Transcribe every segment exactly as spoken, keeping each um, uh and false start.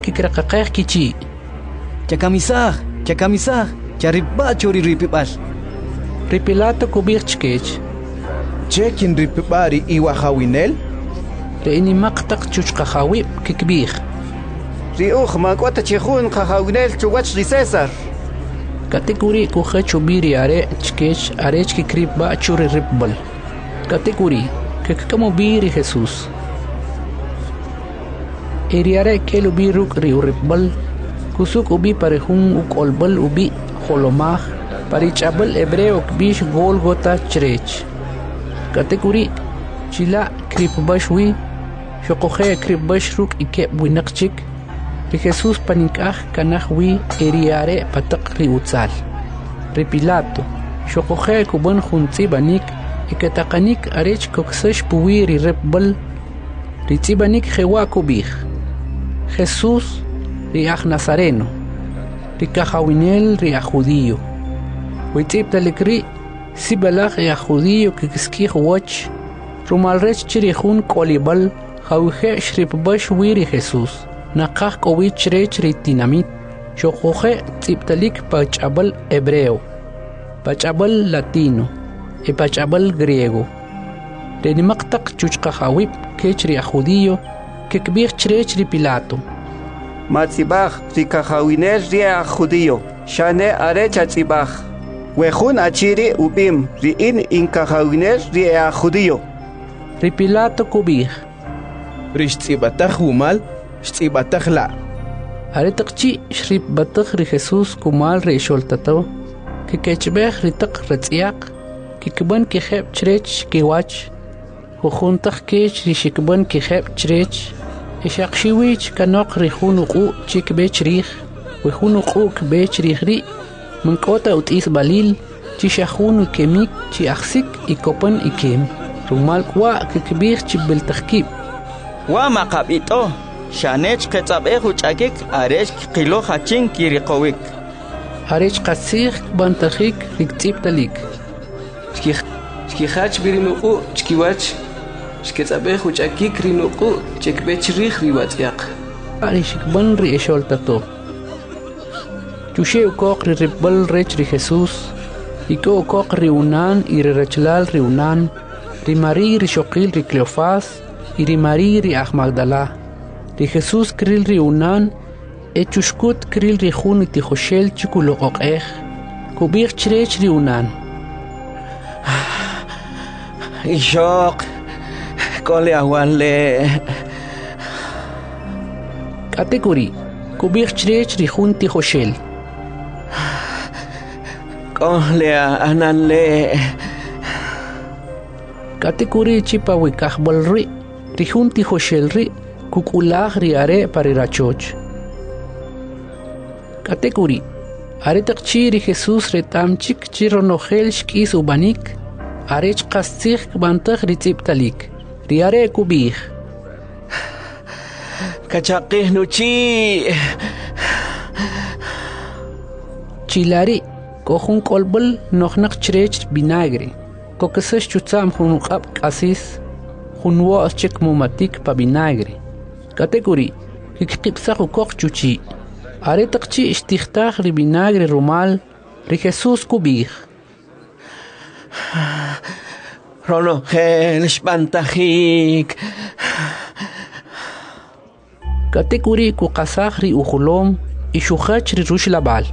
kikraqaqeq kichi chakamisaj chakamisaj charibba chori ripibal ripilato kubich chkech chekin ripibari iwa hawinel reini maqtaq chuchqahawib kikbij riuj makwata chihun qahawinel chuwach ri César katikuri kujechu biri are chkech arech kikribba churi ripbal katikuri kekamo biri Jesús eriare kelu biruk ri uripbal kusuk ubi parejun ukolbal ubi holomaj parichabal hebreo kbish Golgota chrech katikuri chila kripbashwi shoqoje kripbashruk ike winaqchik ri Jesús paninkaj kanajwi eriare pataq ri utzal ri Pilato shoqoje kuban juntsibanik iketaqanik arech koksesh puwi ri repbal ri tsibanik jewa kubij Jesús ri aj Nazareno ri kahawinel ri aj judío witziptalik ri sibalaj ri aj judío kikiskij wach rumalrech chirihun kolibal jawije shripbash wiri Jesús naqaj kowich rech ri tinamit shoqoje tziptalik pachabal hebreo pachabal latino e pachabal griego reni maqtaq chuchqahawib kech ri aj judío kikbij chrech ri Pilato matzibaj ri kahawinel ri aj judío shane arecha tzibaj wejun achiri ubim ri in inkahawinel ri aj judío ri Pilato kubij rishtsibataj umal shtsibataj la aretaqchi shrip bataj ri Jesús kumal ri sholtato kikechbej ri taq ratziyaq kikban kijeb chrech kiwach jujuntaj kech ri shikban kijeb chrech ishaqshiwich kanoq ri junuqu chikbech rij we junuqu kbech rij ri mankota utis balil chi shahun kemik chi aksik ikopan ikem rumal kwa kikbij chi beltajkib wa maqabito shanech qetzabej uchakik arech qilo hachin kiriqowik arech qasig bantajik riktiptalik chkihach birinuqu chkiwach shketzabej uchakik rinuqu chekbech rij riwatziyaq ari shikban ri esholtato chushe ukoq ri ripbal rech ri Jesús iko ukoq ri unan y ri rechlal ri unan ri Mari ri shoqil ri Cleofás y ri Mari ri aj Magdala ri Jesús kril ri unan e chushkut kril ri jun ti joshel chikuloqoqej kubij chrech ri unan ishok kole awanle katikuri kubij chrech ri jun ti joshel kole ananle katikuri chipa wikajbal ri ri jun ti joshel ri kukulaj ri are parirachoch katikuri are taqchi ri Jesús retamchik chi ronojel shkis ubanik arech qastzij kbantaj ri tziptalik ri are kubij kachaqij nuchi chilari kohun kolbal nojnaq chrech vinagre kokesesh chutzam junuqab qasis junwo chek mumatik pa vinagre katikuri kikqipsaq ukoq chuchi are taqchi ishtijtaj ri vinagre rumal ri Jesús kubij rono gel spantajik katikuri kuqasaj ri ujulom ishujach ri rushlabal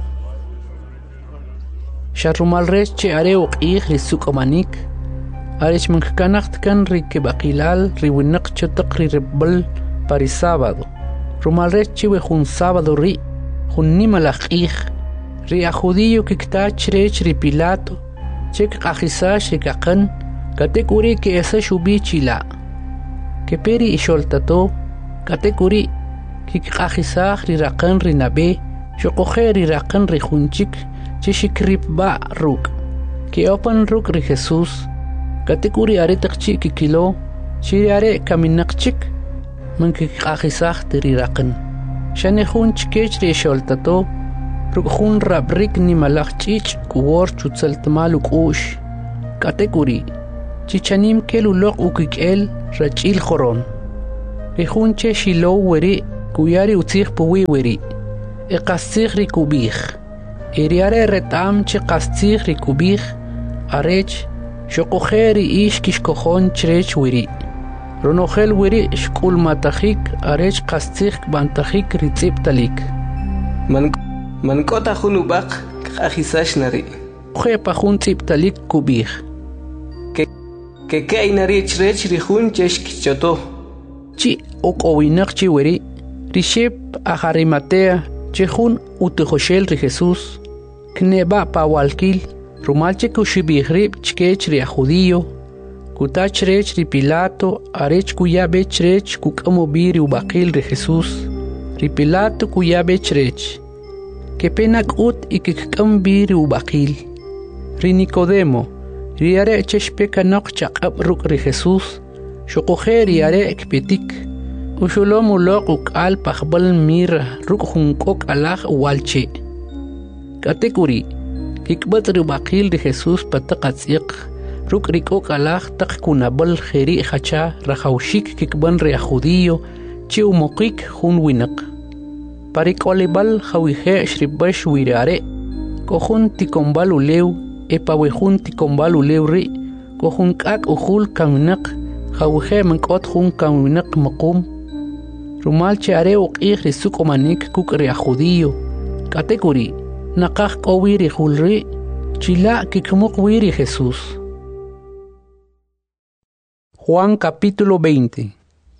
sharumal rech che are uqij ri sukomanik arech mankanaqt kan ri kebaqilal ri winaq chetaq ri rebal pari sábado rumal rech che we jun sábado ri jun nimalaqij ri a judío kiktach rech ri Pilato chek qajisash ri kaqan katikuri ke esa shubi chila ke peri isholtato katikuri kikqajisaj ri raqan ri nabe shoqoje ri raqan ri junchik chi shikripba ruk ke opan ruk ri Jesús katikuri are taqchi kikilo chi are kaminaqchik man kikqajisaj ri raqan shane junch kech ri sholtato ruk jun rabrik ni malaqchich kuwor chutsaltmal uqush katikuri chichanim kelu loq ukikel rachil khoron ri junche shilo weri kuyari utzig puwi wiri e qastig ri kubig iriare retam chi qastig ri kubig arech shoqokheri ish kishkokhon chrech wiri ronokhel wiri shkul matakhik arech qastig bantakhik ritzib talik man man kota khunubaq qahisash nari khe pa khun tsib talik kubig ke ke ke inari chrech ri khun chesh choto chi okowinak chi wiri rishep aharimatea chehun utejoshel ri Jesus kneba pa walkil rumalche kushibigrib chkech ri judío kutach rech ri Pilato arech kuyabe chrech kukamo biri ubaqil ri Jesus ri Pilato kuyabe chrech que pena ut y que kam biri ubaqil ri Nicodemo ri are cheshpeka noqchaq abruk ri Jesus shoqokheri are ekpetik ushulom uloq al pakhbal mir ruk hunkok alah walche katekuri kikbat ri ubaqil ri Jesus pataqatsiq ruk rikok alah taq kunabal kheri khacha rahawshik kikban ri judío chi umoqik hun winaq parikolibal khawije shribash wirare kohun tikombal ulew epawehun tikombal ulew ri kohun kak ukhul kamnaq khawije mankot hun kamnaq maqum rumal chare uqih risuk omanik kuk ri judío katekuri naqaq qowiri khulri chila kikmuq wiri Jesús. Juan capítulo veinte.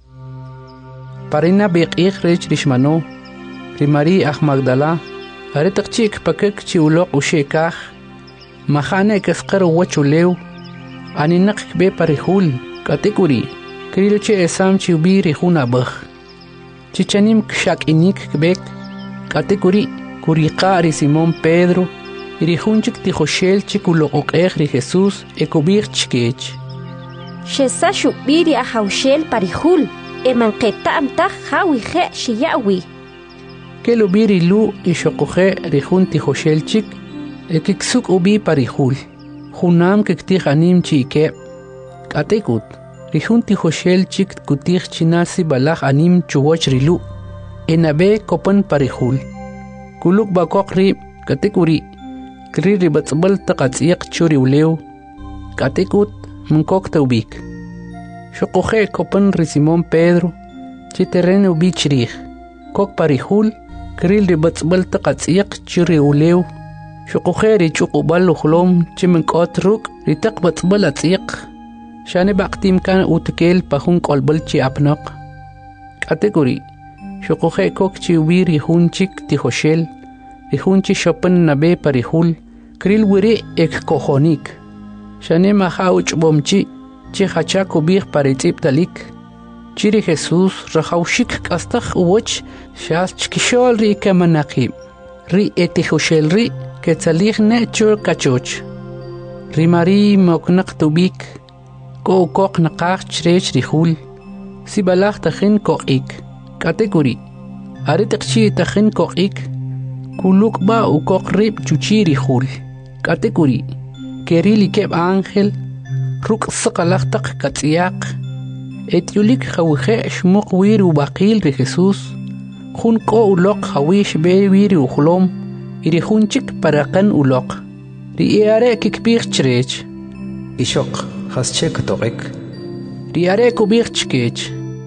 Parina beqih rech rishmano rimari ah Magdala aretaqchik pakek chiuloq ushekaj mahane kasqar wachulew aninaq be parihul katekuri krilche esam chiubiri hunabaj chichanim kshak inik kbek katekuri kuriqa Simón Pedro irihunchik tijoshel chikuloqoqej ri Jesús ekubir chkech shesa shubiri ahawshel parihul emanqetam taj hawije shiyawi Kelo biri lu ishoqoje rihun tijoshelchik ekiksuk ubi parihul junam kektij anim chike katekut rihun tijoshelchik kutij chinasi balaj anim chuwoch rilu enabe kopan parihul kuluk bakok ri katekuri kri ribatzbal taqatsiq churi ulew katekut munkok taubik shoqoje kopan ri Simón Pedro chiterren ubi chrij kok parihul kril ribatzbal taqatsiq churi ulew shoqoje chuqubal ukhlom chimenkot ruk ritaq batzbal atsiq shane baqtim kan utkel pahun kolbal chi apnaq kategori shoqoje kok chi wiri hunchik tijoshel rihunchi shopan nabe parihul kril wiri ek kohonik shane mahauch bomchi chi hacha kubih paritzib talik chiri Jesús rahawshik kastaj uwoch shas chkishol ri kamanaqib ri etijoshel ri ketzalig necho kachoch ri mari moknaq tubik ko koq naqaq chrech rihul sibalaq tajin koqik kategori aritiqchi tajin koqik kuluk ba ukoq rib chuchi rihul kategori kerili keb ángel ruk saqalaq taq katsiaq etiulik khawije shmuq wir ubaqil ri Jesús jun ko uloq hawish be wir ukhlom iri junchik paraqan uloq ri are kikbir chrech ishoq haschek toqek ri are kubir chkech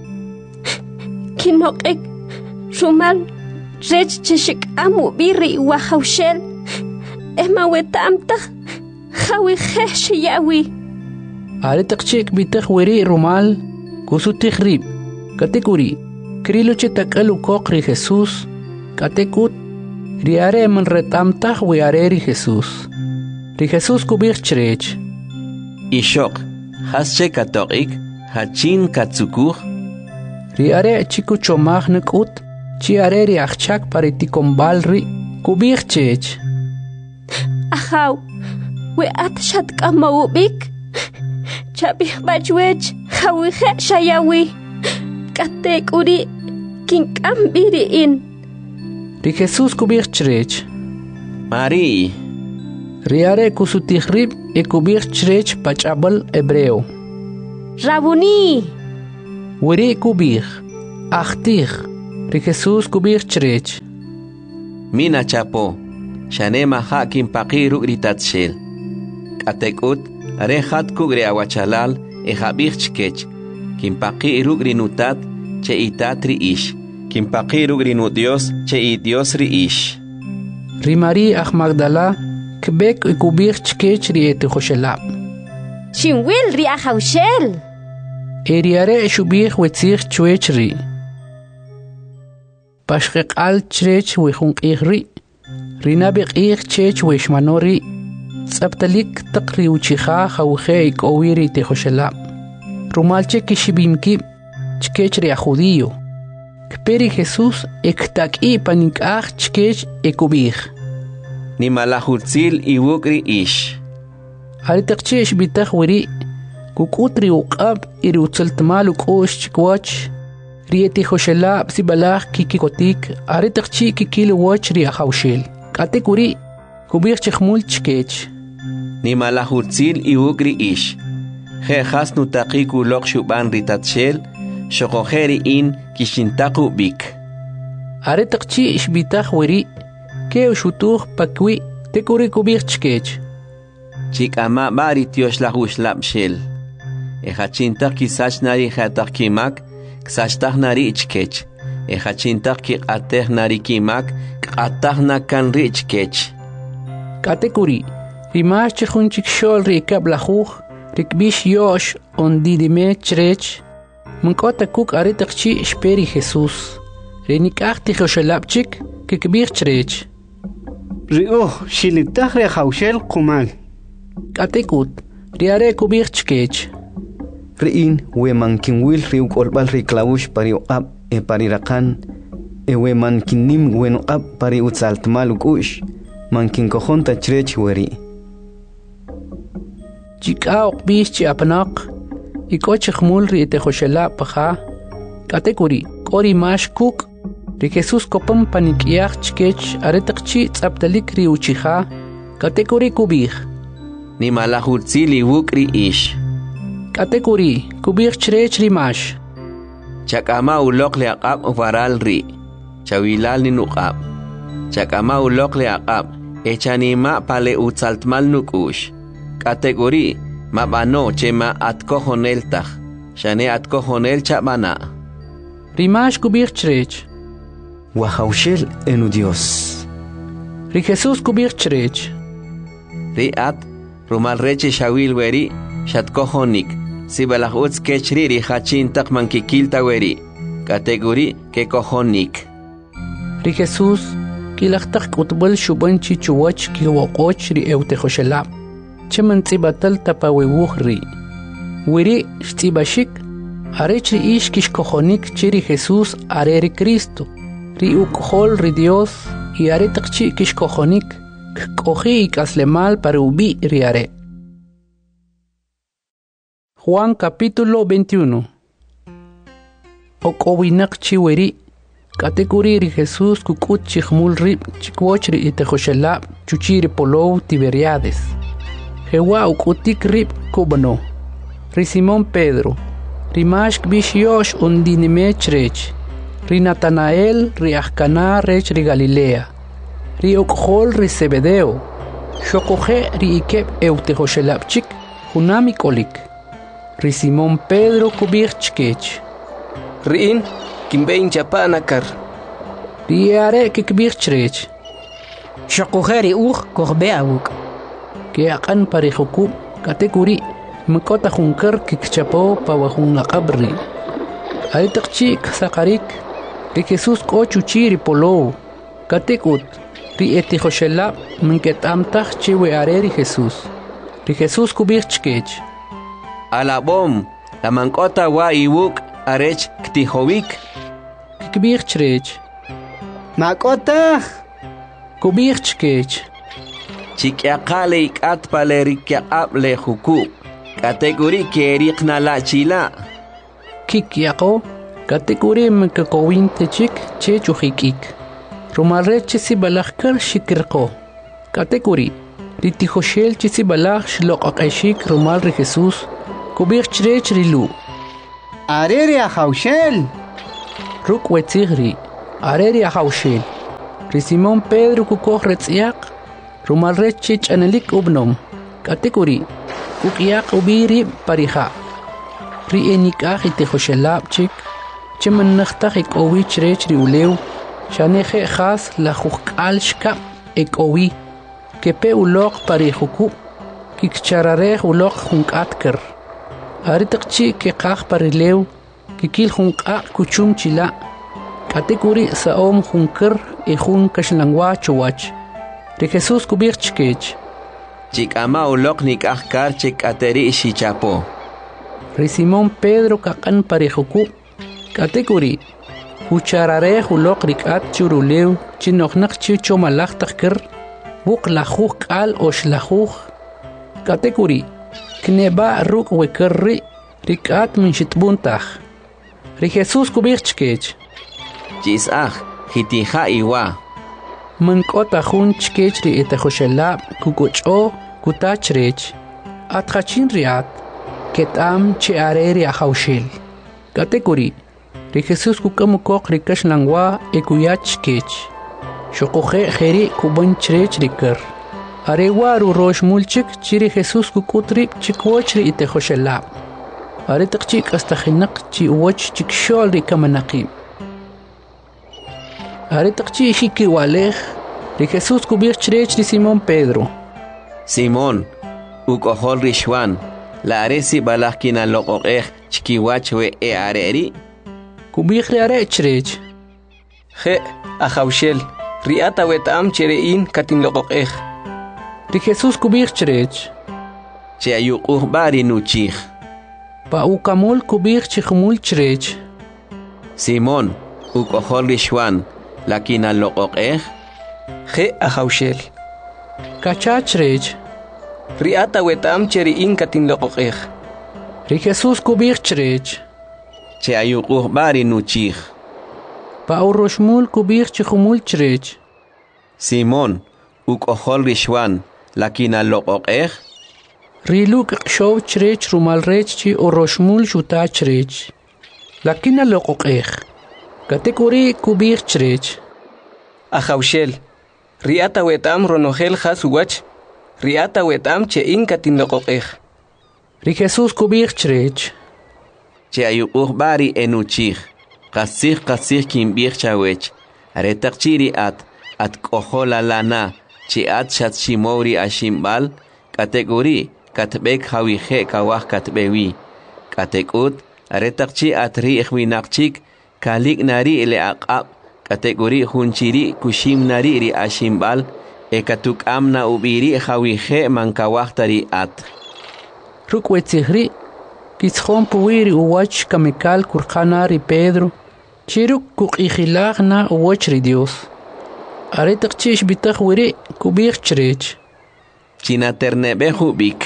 kinoqek shumal rech chishik amu biri wa hawshel ema wetamta khawije shiyawi are taqchik bitaq wiri rumal kusu tigrib katekuri krilo chitakalu koqri Jesús katekut riare man retamtaj wiare ri Jesús ri Jesús kubir chrech Ishok hasche katorik hachin katsukur riare chiku chomaj nekut chi are ri achchak pariticombal ri kubir chech ahaw we atshat kamawbik chabih bachwech khawije shayawi katekuri kinkambiri in ri Jesús kubir chrech Mari riare kusutigrib e kubir chrech pachabal hebreo Rabuni wiri kubir achtig Ri Jesús kubir chrech. Mina chapo. Shane maha kimpaqiru gritatshel. Katekut arehat kugre awachalal e habir chkech. Kimpaqiru grinutat che itatri ish. Kimpaqiru grinu Dios che i Dios ri ish. Ri Mari ach Magdala kbek e kubir chkech ri ete khoshelab. Shinwil ri ahawshel. Eriare shubir wetzir chwech ri. Pashqeq al chrech wechun qihri. Rinabi qih chech weshmanori. Tsabtalik taqri uchiha khawkhe ikowiri te khoshelab. Rumalche kishibimki chkech ri judío. Kperi Jesús ektak'i panik'aj chkech ekubij. Ni malahutzil iwukri ish. Haritaqchi ishbitaj wiri. Kukutri uqab iri utzaltmal uqosh chikwach. Rieti khoshelab sibalaj kikikotik. Haritaqchi kikil wach ri ahawshel. Katek wiri kubij chkhmul chkech. Ni malahutzil iwukri ish. He hasnu taqiku lokshuban ritatshel. Shokoheri in kishintaku bik. Haritaqchi ishbitaj wiri. Ke ushutuj pakwi tekuri kubij chkech. Chikama bari tiosh la huslab shel. Ejachintak kisach nari hatak kimak, ksachtak nari ichkech. Ejachintak ki ateh nari kimak, atah na kan ri ichkech. Katekuri, rimash chihunchik shol ri kab lahuj, rikbish yosh on didime chrech. Munkota kuk aritakchi ishperi Jesús. Renikachti joshelabchik, kikbir chrech. Rio shilitaj re haushel kumal. Katekut, riare kubir chkech. Riin we mankin wil riu kolbal ri klaush pari ab e pari rakan e we mankin nim wen ab pari utsaltmal ukush mankin kohonta chrech weri. Chika okbish chi apnak ikoch khmul ri te khoshela paha katekuri kori mash kuk ri Jesus kopam panikiach chkech aretaqchi tsaptalik ri uchiha katekuri kubih. Ni malahutzili wukri ish. Katekuri kubir chrech rimash. Chakama ulok le aqab ufaral ri. Chawilal ni nuqab. Chakama ulok le aqab. Echanima pale utsaltmal nukush. Katekuri mabano chema atkohonel taj. Shane atkohonel chabana. Rimash kubir chrech. Wahaushel enu Dios. Ri Jesus kubir chrech. Ri at rumal reche shawil weri shatkohonik. Sibalaj utz kechri ri hachin takman kikilta weri. Kategori ke kohonik. Ri Jesus kilachtak utbal shubanchi chuwach kiwakoch ri eute khoshelab. Cheman tsibatal tapawewuh ri. Weri shtibashik arech ri ish kish kohonik chiri Jesus are ri Cristo. Ri ukhol ri Dios y are takchi kish kohonik. Kohi ikaslemal para ubi riare. Juan capítulo veintiuno. Okowinak chiweri. Katekuri ri Jesús kukut chikhmul rib chikwochri itehoshelab chuchiri polow Tiberiades. Jewa ukutik rib kubano. Ri Simón Pedro. Ri mashk bish yosh undinime chrech. Ri Natanael ri Ahcana rech ri Galilea. Ri okhol ri Zebedeo. Shokoje ri ikeb eutehoshelabchik hunami kolik. Ri Simón Pedro kubir chkech. Riin kimbein chapanakar. Ri are kikbir chrech. Shokoje ri uj korbeawuk. Ke akan parihukub katekuri mkota hunkar kikchapo pawahun akabri. Aitakchi ksakarik ri Jesus ko chuchiri polo. Katekut ri etihoshelab minketamtach chiwe are ri Jesus. Ri Jesus kubir chkech. Alabom, la mankota wa iwuk arech ktihowik. Kikbir chrech. Makota kubir chkech. Chikyakale ikat palerikyaab le huku. Kategori kerikna la chila. Kikyako kategori mkakowin techik chechujikik. Rumalre chisi balakar shikirko. Kategori ritihoshel chisi balak shlok akashik rumal ri Jesus. Kubir chrech rilu. arere haushel. Ruk wetzigri. Areri ahaushil. Ri Simón Pedro kukoh retziak. Rumal rechich anelik ubnom. Katekuri. Kukiak ubiri pariha. Ri enikah ite hoshelab chik. Chiman nachtah ik owi chrech ri ulew. Shaneje khas la khukal shkap ek owi. Kepe ulok parihuku. Kikcharareh ulok hunkatker. Aritakchi ke kah parilew. Kikil hunka kuchum chila. Katekuri saom hunker e hun kashlangwa chuwach. Ri Jesús kubir chkech. Chikama ulok nikahkar chik ateri ishichapo. Ri Simón Pedro kakan parihuku. Katekuri. Hucharare ulok rikat churulew. Chinoknak chicho malak takir. Buk lahuk al osh lahuk. Katekuri. Kneba ruk wekerri. Rikat min shitbuntach. Ri Jesús kubir chkech. Chisaj, hitija iwa. Mankota hun chkech ri etehoshelab kukucho kutachrech. Atchachin riat. Ketam che areri ahaushil. Katekuri. Ri Jesús kukamukok rikash langwa ekuyach chkech. Shokoje jeri kuban chrech rikar. Arewa ru rosh mulchik chiri Jesús kukutri chikwochri etehoshelab. Are takchik hasta khinak chi woch chik shol ri kamanaqim. Are takchi hiki walej ri Jesús kubir chrech ri Simón Pedro. Simón, ukohol rishwan, la aresi balakina loqoqej chikiwach we e areri. Kubir ri are chrech. Je ahaushel. Riata wetam cherein katin loqoqej. Ri Jesús kubir chrech. Che ayuquh bari nuchij. Pa ukamul kubir chikhmul chrech. Simón, ukohol rishwan, lakina loqoqej. Je ahaushel. Kachachrech. Riata wetam cherein katin loqoqej. Ri Jesús kubir chrech. Che ayuquh bari nuchij. Pa uroshmul kubir chikhmul chrech. Simón, ukohol rishwan, lakina loqoqej. Riluk show chrech rumal rech chi uroshmul shuta chrech. Lakina loqoqej. Katekuri kubir chrech. Ahaushel. Riata wetam ronogel hasuwach. Riata wetam chein katin loqoqej. Ri Jesús kubir chrech. Che ayuquh bari enuchij. Qasih qasih kimbir chawech. Aretaqchiri at at kohola lana. Chi at shat shimori ashimbal. Kategori katbek hawije kawah katbewi. Katekut aretaqchi at ri'ih winaqchik. Kalik nari ile aqab. Kategori hunchiri kushim nari ri ashimbal. Ekatuk amna ubiri hawije mankawah tari at. Rukwetihri. Kitschon puwiri uwach kamikal kurkana ri Pedro. Chiruk kukihilag na uwach ri Dios. Aretak chish bitach wiri kubir chrech. Chinaternebe bik.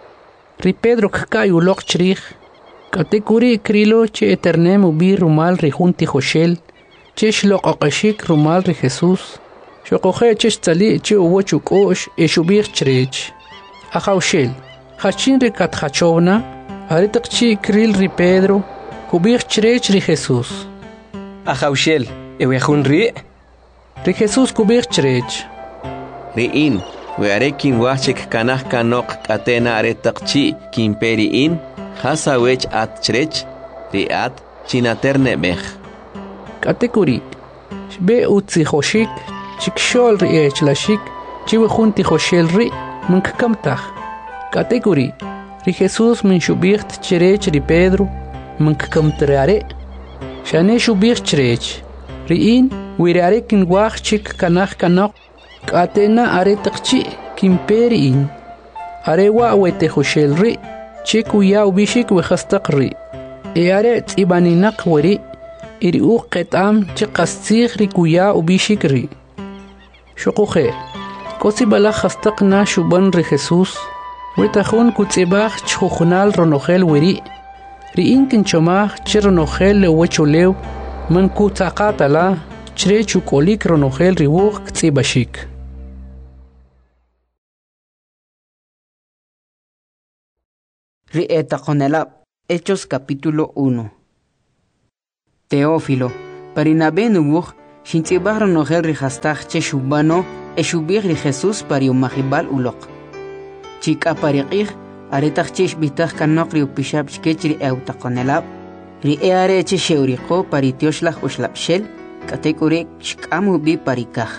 Ri Pedro kakay ulok chrich. Katekuri krilo che eternem ubir rumal ri junti hoshel. Chish lok akashik rumal ri Jesús. Shokoje chish tali che uwach ukosh eshubir chrech. Ahaushel. Hachin ri katchachovna. Aretak chi kril ri Pedro. Kubir chrech ri Jesús. Ahaushel. Ewejun ri. Ri Jesús kubir chrech. Riin, we arekin wachik kanah kanok katena aretaqchi kimperiin, hasawech at chrech, riat chinaternebech. Katekuri. Shbe utzi hoshik, chikshol ri ech lashik, chiwe junti hoshel ri, munkakamtach. Katekuri. Ri Jesús min shubirt chrech ri Pedro, munkakamtrare. Shane shubir chrech. Riin, wirare kin wach chik kanah kanok. Katena aretaqchi kimperiin. Arewa wete hoshel ri. Chik uya ubishik wehastaq ri. E are tibaninak wari. Iri u qetam chiqastig ri kuya ubishik ri. Shokuje. Kosi bala hastaq na shuban ri Jesús. Wetahun kutzibach chujunal ronogel wiri. Ri inkin chomach chironogel le wecholew. Man kutzaqatala. Chre chukolik ronogel riwuq ktzibashik. Rieta Conelab, Hechos capítulo uno. Teófilo, Parinabé nubuj, Xintzibaj ronojel rijastaj che shubano e shubij ri Jesús pari umajibal uloq. Chika pariqij aretaj che shbitaj kanok ri upishab chkech ri eutaqonelab. Ri e are che sheuriqo pari tioshlaj ushlapshel katekure shkamu bi parikaj.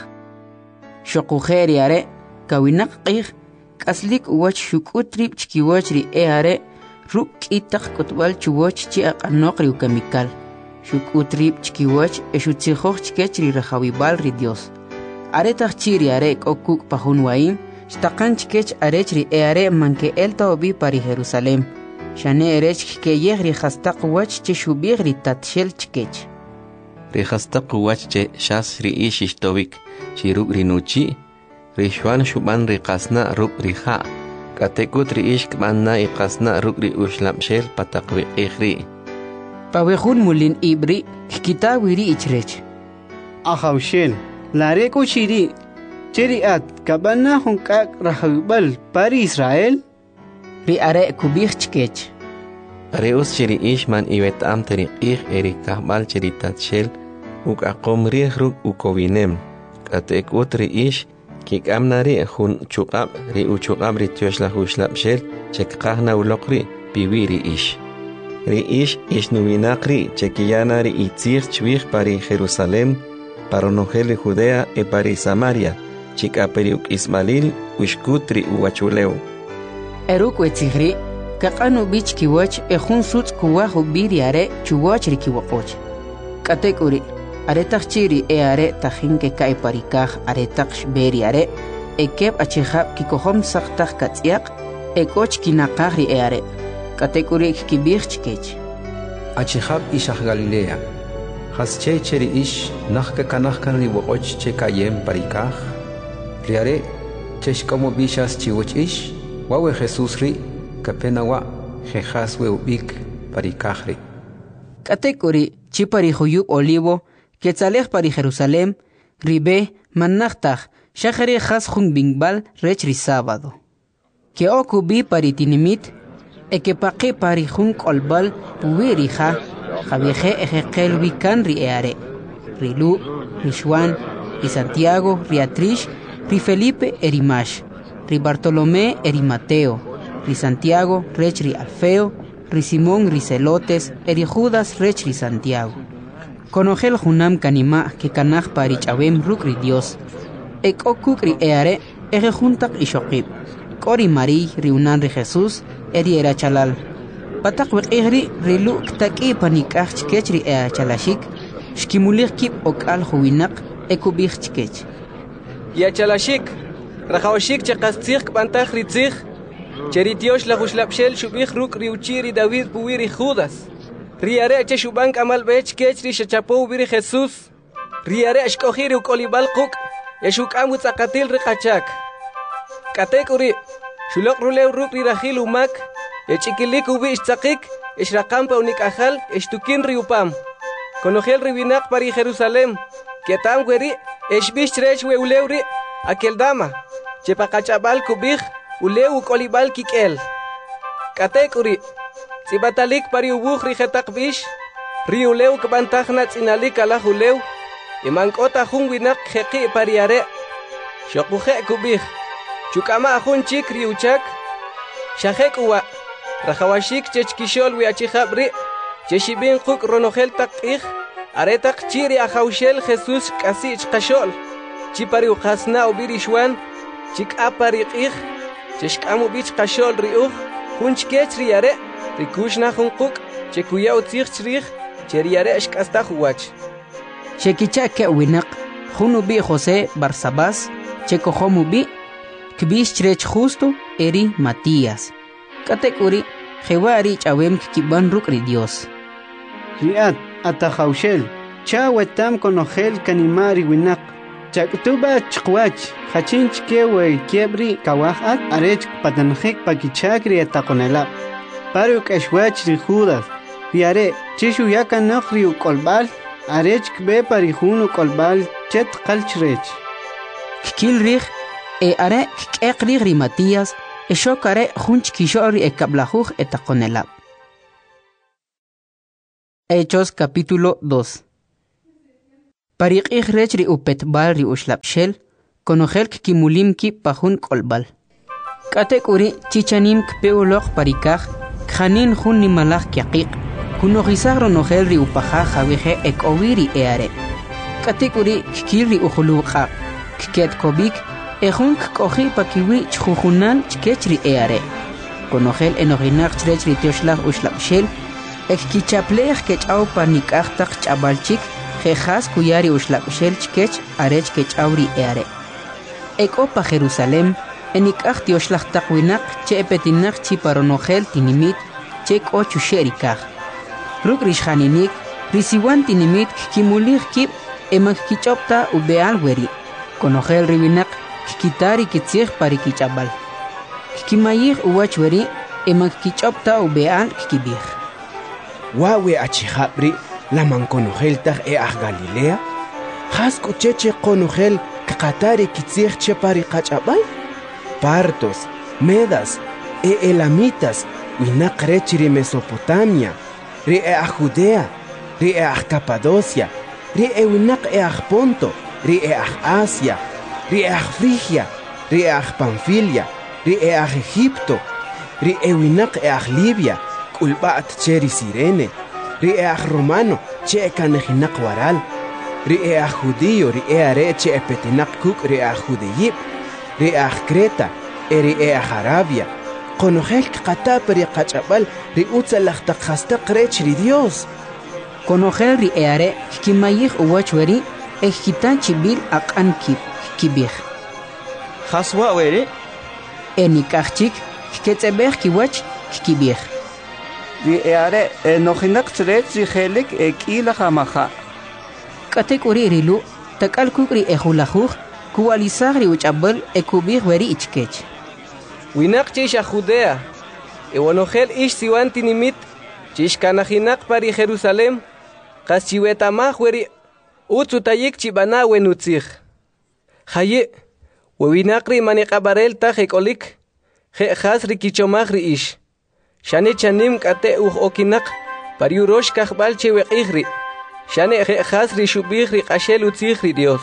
Shokujeri are kawinak qij kaslik uwach shukutrib chkiwach ri e are ruk itak kutbal chuwach chi aqanok ri ukemikal. Shukutrib chkiwach e shutzijoj chkech ri rajawibal ri Dios. Are tachiri are kokuk pahun waim shtaqan chkech arech ri e are manke elta obi pari Jerusalem. Shane erech ke yeh ri khastaq wach che shubig ri tatshel chkech. Ri khastaq wach che shas ri ish ishtovik chiruk ri nuchi ri shwan shuban ri qasna ruk ri kha katekut ri ish kmanna i qasna ruk ri ushlapshel pataqwi ikhri. Pawejun mulin ibri kikita wiri ichrech. Ahawshel lare ko shiri cheriat kabana hunkak rahawibal pari Israel ri are kubich chkech. Are us chiri ishman iwet am teriqih eri kahbal chiri tatshel uk aqom rih ruk ukovinem katekut ri ish kik amnari hun chukab ri uchukab ri tioshla hushlapshel chekqahna uloqri piwiri ish. Ri ish ish nuvinaqri chekiyana ri itzir chwih pari Jerusalem paronogel Judea e pari Samaria chikaperiuk Ismail ushkutri uwachuleu. Eruk wetzigri kaqanu bich kiwach e jun suts kuwahu biriare chuwach ri kiwakoch. Katekuri are tachiri e are tajinke kai parikaj are taksh beriare e kep achihab kikohom saktaj katziak e koch kinaqaj ri e are. Katekuri kibich chkech. Achihab ishah Galilea. Hasche cheri ish nahka kanahkan ri woch che kayem parikaj. Riare chesh como bishas chiwoch ish wawe Jesús ri kapenawa jejas we ubik parikaj ri. Katekuri chipari huyub olivo ketzalej pari Jerusalem ribe manachtaj shachari has jun bingbal rech ri sábado. Ke okubi pari tinimit e que paqi pari jun kolbal puwirija Javier Ejequiel Wican ri eare ri Lu, ri Juan, ri Santiago, ri Atrish, ri Felipe erimash, ri Bartolomé eri Mateo, ri Santiago rech ri Alfeo, ri Simón ri Celotes eri Judas rech ri Santiago. Conogel junam kanima que kanaj pari chabem ruk ri Dios. Ek okuk ri eare eje juntak ishokib. Kori Mari ri unan ri Jesús eri era chalal. Patak wekihri rilu ktaki panikach chkech ri ea chalashik. Shkimulich kip ok al huwinak ekubich chkech. Ya chalashik, rajawashik chakastzich kpantach ritzich. Cheritiosh la hushlapshel shubich ruk ri uchiri David puwiri Judas. Riare che shubank amal bech kech ri shachapo ubiri Jesús. Riare ashkohiri ukolibal kuk. Yeshuk amut zakatil ri kachak. Katekuri, shulok rulew ruk ri rajil umak. Echikilik ubi ishtzakik, ishrakampa unikajal, ishtukin riupam. Conogel ribinak pari Jerusalem, ketam gueri, eshbish trech we ulewri, aquel dama, chepakachabal kubij, uleu kolibal kikel. Katekuri, zibatalik pari ubuj rijetak bish, riuleu kbantajnat inalik ala uleu, imankota jun winak jeki pariare, shokuje kubij, chukama ajun chik riuchak, shajek uwa. Rajawashik chechkishol wi achihabri cheshibin quk ronogel taqih aretak chiri ajawshel Jesús kasi chqashol chipari uqasna ubirishwan chik apari qih cheshkamu bich qashol riuh hunchkech riare rikushna hunquk chekuya utzich chrih cheriare ashkasta huwach Shekicha ke winak hunu bi José Barsabás chekohomu bi kbish chrech justo eri Matías. Katekuri, Jewari chawem kiban ruk ri Dios. Riat atahawshel, chawetam konogel kanimari winak. Chaktuba chkwach, hachinch kewe kiebri kawahat arech patanjik pakichakri atakonela. Paruk eshwach ri Judas. Riare, chishu yakanok ri ukolbal, arech kbe parihun ukolbal chet kalchrech. Kikil rich, e are kekri ri Matías. Eshokare junch kishori e kablajuj etakonelab. Hechos capítulo dos. pariq'ij rech ri upetbal ri uxlab'xel konojel kimulim ki pajun k'olb'al k'ate k'uri chichanim kpe'uloq parikaj kjanin jun nimalaj kyaqiq kunojisaj ronojel ri upajaj jawije ek'owi ri eare k'ate k'uri kkil ri ujuluq'aq kket'kobik ejun kk'oji pakiwi chjujunal chkech ri eare konojel enojinaq chrech ri tioxlaj uxlab'xel ekkichaplej kech'aw panik'aj taq ch'ab'alchik jejas kuyari uxlab'xel chkech arech kech'aw ri eare ek'o pa Jerusalem enik'aj tioxlaj taq winaq che epetinaq chi paronojel tinimit che k'o chuxe' rikaj ruk' rixjaninik risiwan tinimit kkimulij kib' eman kkich'ob'ta ub'eal weri konojel ri winaq kkita ri kitzij pa ri kich'ab'al kkimayij uwach weri eman kkich'ob'ta ub'eal kkib'ij wawe achijab'ri laman konojel taj e aj Galilea jas k'ucheche konojel kqatari kitzij che pa ri qach'ab'al partos medas e elamitas winaq rech ri Mesopotamia ri e aj Judea ri e aj Capadocia ri e winaq e aj Ponto ri e aj Asia ri e aj Frigia ri e aj Panfilia ri e aj Egipto ri e winaq e aj Libia k'ulb'a't che ri Cirene ri e aj Romano che kanejinaq waral ri e aj Judío ri e are che epetinaq kuk' ri aj Judeyib ri e aj Creta e ri e aj Arabia konojel kqata pa ri qach'ab'al ri utzalaj taq jastaq rech ri Dios konojel ri e are kkimayij uwach weri ekkitan chib'il aq'an kib' kkib'ij jaswa weri enik'aj chik kketz'eb'ej kiwach kkib'ij ri e are enojinaq chrech ri jelik ek'ilaj amaja k'ate k'uri rilu' tak'al kuk' ri ejulajuj kuwalisaj ri uch'ab'al ekub'ij weri ichkech winaq che ix aj Judea ewanojel ix siwan tinimit che ixkanajinaq pa ri Jerusalem qas chiwetamaj weri utz utayik chib'ana wenutzij jaye' we winaq ri maniq'ab'arel taj ek'olik je' jas ri kichomaj ri ix xane chanim k'ate uj okinaq pa ri urox kajb'al che weq'ij ri xane je' jas ri xub'ij ri q'axel utzij ri Dios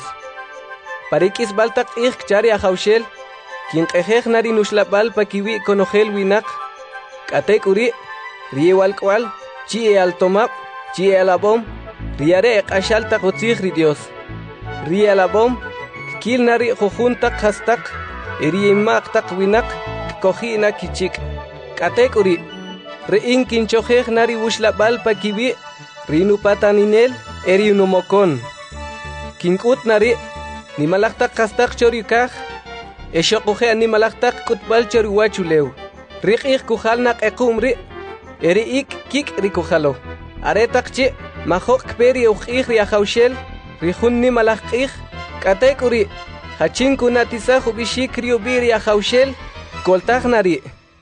pa ri k'isb'al taq q'ij kchar ajawxel kinq'ejej na ri nuxlab'al pa kiwi' konojel winaq k'ate k'uri' ri ewalk'wal chi e altomab' chi e alab'om ri are eq'axal taq utzij ri Dios ri alab'om kkil na ri jujun taq jastaq e ri imaq taq winaq kkoji' na kichik' k'ate k'uri' ri'in kinchojej na ri wuxlab'al pa kiwi' ri nupataninel e ri numokon kink'ut na ri nimalaj taq jastaq chori kaj e xoquje nimalaj taq k'utb'al chori wachulew ri q'ij kujal na q'equm ri e ri ik' kik' ri kujalo are taq chi' majoq kpe ri uq'ij ri ajawxel ri jun nimalaj q'ij k'ate k'uri' jachin kunatisaj ub'ixik ri ub'i ri ajawxel koltaj na ri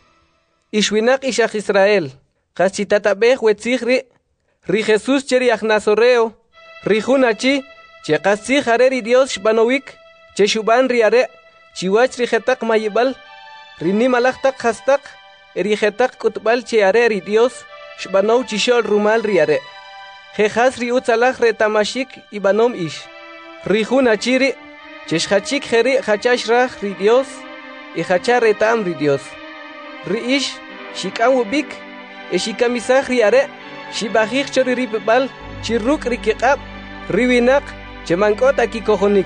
ixwinaq ix aj Israel qas chitatab'ej wetzij ri ri Jesús che ri aj Nazoreo ri jun achi che qas tzij are ri Dios xb'anowik che xub'an ri are chiwach ri jetaq mayib'al ri nimalaj taq jastaq e ri jetaq k'utb'al che are ri Dios xb'anow chixo'l rumal ri are jejas ri utzalaj retamaxik ib'anom ix ri jun achi ri che xjachik jeri jacha xraj ri Dios y jacha reta'am ri Dios ri ix xik'am wub'ik e xikamisaj ri are xib'ajij cho ri ripb'al chi ruk' ri kiq'ab' ri winaq che mank'ot akikojonik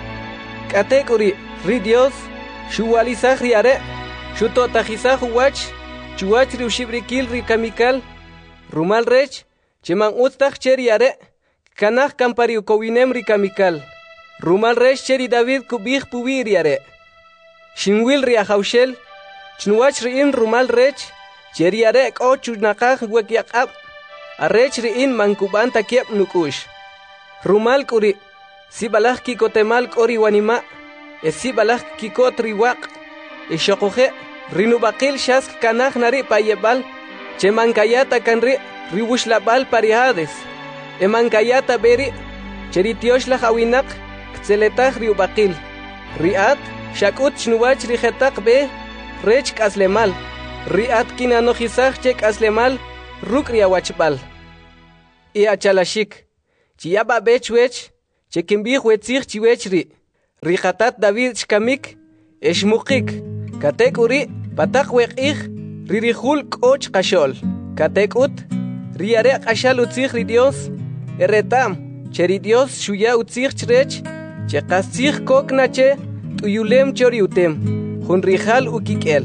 k'ate k'uri' ri Dios xuwalisaj ri are xuto'tajisaj uwach chuwach ri uxib'rikil ri kamikal rumal rech che man utz taj che ri are kanaj kan pa ri ukowinem ri kamikal rumal rech che ri David kub'ij puwi' ri are xinwil ri ajawxel chnuwach ri'in rumal rech che ri are k'o chunaqaj wekyaq'ab' arech ri'in man kub'an takieb' nuk'ux rumal k'uri' sib'alaj kikotemal k'o ri wanima' e sib'alaj kikot ri waq' e xoquje ri nub'aqil xas kanaj na ri pa yeb'al che man kayata kan ri ri wuxlab'al pa ri Hades e man kayata b'e ri che ri tioxlaj awinaq ktzeletaj ri ub'aqil ri at xak'ut xnuwach ri jetaq b'e rech k'aslemal ri at kinanojisaj che k'aslemal ruk' ri awachb'al y achalaxik chi yab'a b'e chwech Chekimbih wetzich chiwechri. Rijatat David chkamik. Eshmukik. Katek uri. Patak wekich. Ririhul koch kashol. Katek ut. Riare kashal utzich ri Dios. Eretam. Cheri Dios shuya utzich chrech. Chekasich koknache. Tuyulem choriutem. Junrijal ukikel.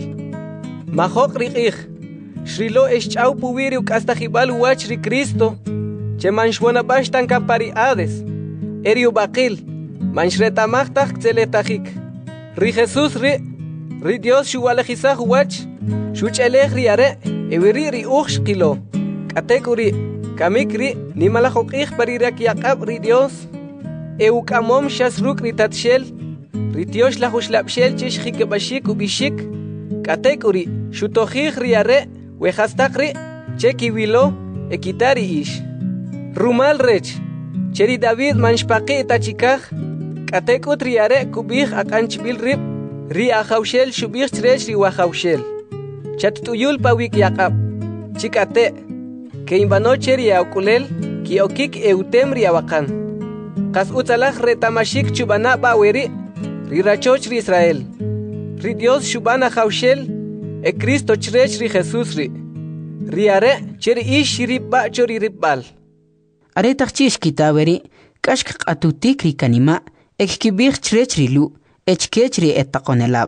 Mahok rikich. Shrilo eschau puwiri ukastajibal uachri Cristo. Che manshwana bashtan kapari ades. Eriu bakil. Manshretamachtak tzeletahik. Ri Jesus ri. Ri Dios shuwalejisah uach. Shuchelech riare. Ewiri ri uxkilo. Katekuri. Kamikri. Nimalahokich parirak yakab ri Dios. Eukamom shasruk ri tatshel. Ri Dios lahushlapshel chish hikebashik ubishik. Katekuri. Shutohich riare. Wehastakri. Chekiwilo. Ekitari ish. Rumal rech. Cheri David manshpaqi tachikaj. Katekut riare kubij akanchbil rib. Ri ahaushel shubij chrech ri wahaushel. Chattuyul pawik yakab. Chikate. Que imbano cheri aukulel. Ki okik eutem ri awakan. Kas utzalaj retamashik chubana baweri. Ri rachoch ri Israel. Ri Dios shubana haushel. E Cristo chrech ri Jesus ri. Riare cheri ish ribba chori ribbal. Are tachchish kitaberi, kashk atutik ri kanima, ek kibich chrech rilu, echkech ri etakonelab.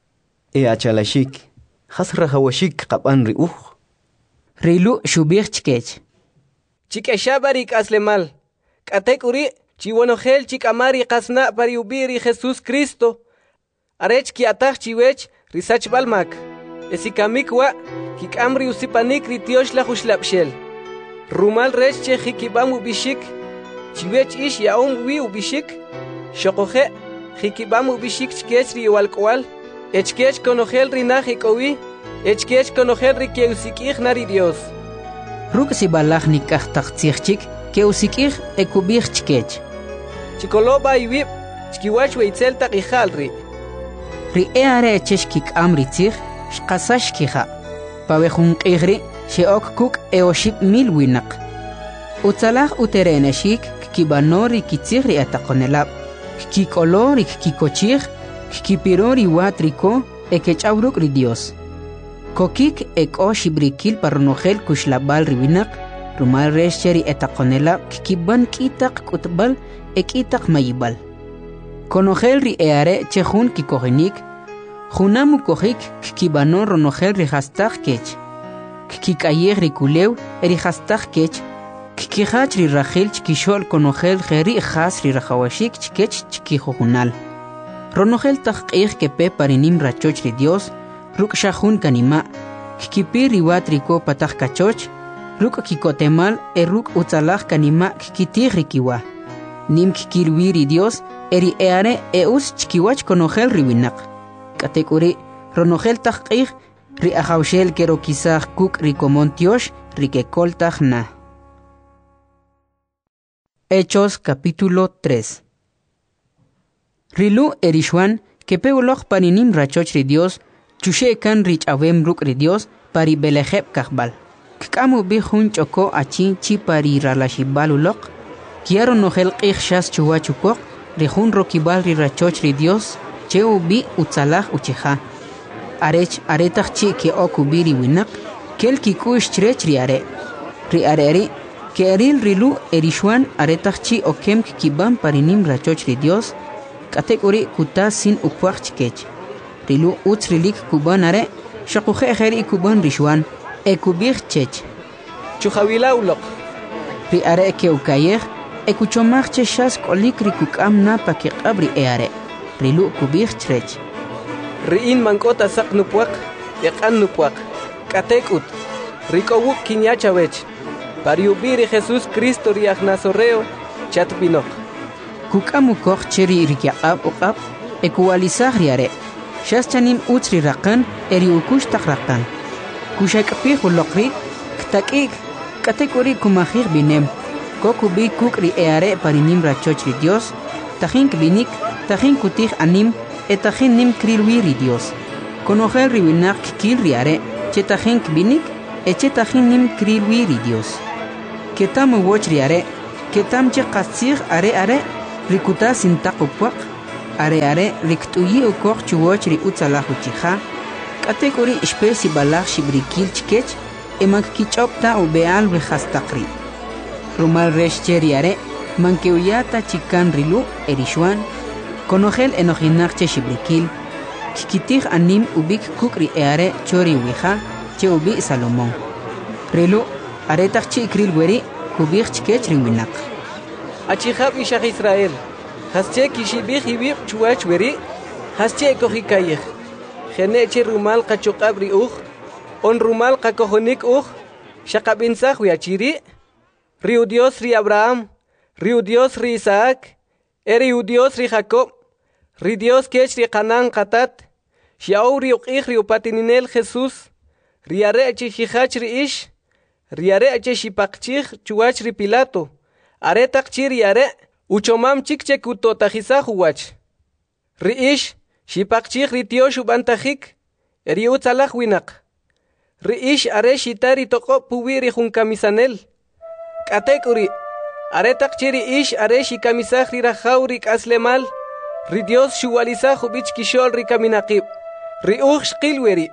E achalashik, hasra hawashik kapan ri uj. Rilu shubich chkech. Chikeshabarik aslemal. Katekuri, chiwonogel chikamari kasna pari ubiri Jesus Cristo. Arech ki ataj chiwech risach balmak. Esikamikwa, kikamri usipanik ri tiosh la hushlapshel. Rumal rech che hikibam ubishik. Chiwech ish yaom wi ubishik. Shokoje, hikibam ubishik chkech ri walkwal. Echkech konogel rinah ikowi. Echkech konogel ri keusikich nari Dios. Ruk si balach nikach taktsichchik, keusikich ekubich chkech. Chikoloba iwib, chkiwach weitzel tak ijalri. Ri eare echesh kik amri tzich, shkasash kija. Pawejun qigri, sheok kuk eoship mil winak. Utzalach utereneshik, kibanori kitzigri atakonelab. Kikolori kikochich, kipirori watriko, ekechawruk ri Dios. Kokik eko shibrikil parnogel kushlabal ribinak, rumal resheri etakonelab, kiban kitak kutbal, ekitak mayibal. Konogel ri eare chehun kikogenik, Junamu kohik kibanon ronogel ri hastak kech. Kikayeg ri kulew eri hastak kech. Kikihach ri rachel chkishol konogel geri has ri rajawashik chkech chkihojunal. Ronogel takqig kepe parinim rachoch ri Dios, ruk shahun kanima. Kikipi riwat riko patach kachoch, ruk kikotemal e ruk utzalach kanima kikitig rikiwa. Nim kikirwi ri Dios eri eare eus chkiwach konogel riwinak. Katekuri, ronogel takqig, ri ahaushel kero kisach kuk rikomontiosh, rikekoltach na. Hechos capítulo tres. Rilu erishwan, kepeuloch parinim rachoch ri Dios, chushe kan rich avem ruk ri Dios, pari belejeb kakbal. Kkamu bihun choko achi chi pari ralashibalulok, kiaro nogel qig shas chuwachukok, rihun rokibal ri rachoch ri Dios, cheu bi utzalach ucheja. Arech aretach chi ke okubiri winak, kel kikush chrech riare. Riareri, ke eril rilu erishwan aretach chi okem kibam parinim rachoch ri Dios, katekuri kuta sin ukwach chkech. Rilu utz rilik kuban are, shakuche ejeri kuban rishwan, ekubich chech. Chuhawila ulok. Riare ke ukayech, ekuchomach cheshas kolik rikukam na pakikabri eare. Rilu kubich chrech. Riin mankota sak nupuak, yakan nupuak. Katekut. Rikowuk kinyachawech. Pariubiri Jesus Cristo riach nazoreo, chatbinok. Kukamukok cheri rikyaqab uqab, ekuwalisah riare. Shaschanim utri rakan, eri ukush takrakan. Kushakapih ulokri, ktakik, katekuri kumahir binem. Kokubi kukri eare parinim rachoch ri Dios, tajin binik, tajin kutih anim, etajin nim krilwi ri Dios. Konogel riwinak kil riare, chetajin binik, echetajin nim krilwi ri Dios. Ketam woch riare, ketam che kasir are are, rikuta sintaqupwaq are are riktuyi ukoq chuwoch ri utzalajo chija kategori espesi balaj shibrikil chkech emak kichopta u beal rehastaqri rumal reshcheri are mankeuyata chikan rilu erishwan konogel enojinaqche shibrikil kikitij anim ubik kukri eare chori wija che ubi Salomón rilu aretaq chikril weri kubij chkech riwinak achijab ishaj Israel hasche kishibij ibib chuach weri hasche kohikayej geneche rumal qachuqab uj on rumal qakojonik uj shaqabinsaj wiachiri riu Dios ri Abraham riu Dios ri Isaac eri Dios ri Jacob ri Dios kech ri Canaan qatat xiaw ri uqij ri upatininel Jesús ri are chijach ri ish ri are chipaqchij chuach ri Pilato are taqchiri are uchomam chikche kutotajisaj uwach ri ish xipaqchij ri tiox ubantajik eri utzalaj winaq ri ish are xitari toqob puwi ri junkamisanel k'atek uri are taqchiri ish are xikamisaj ri rajaw ri k'aslemal ri Dios xuwalisaj ubich kixol ri kaminaqib ri uj xqil weri